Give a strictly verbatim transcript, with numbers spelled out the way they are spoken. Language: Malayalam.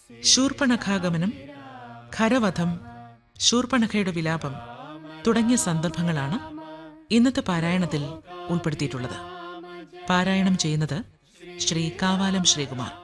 ശൂർപ്പണഖാഗമനം, ഖരവധം, ശൂർപ്പണഖയുടെ വിലാപം തുടങ്ങിയ സന്ദർഭങ്ങളാണ് ഇന്നത്തെ പാരായണത്തിൽ ഉൾപ്പെടുത്തിയിട്ടുള്ളത്. പാരായണം ചെയ്യുന്നത് ശ്രീ കാവാലം ശ്രീകുമാർ.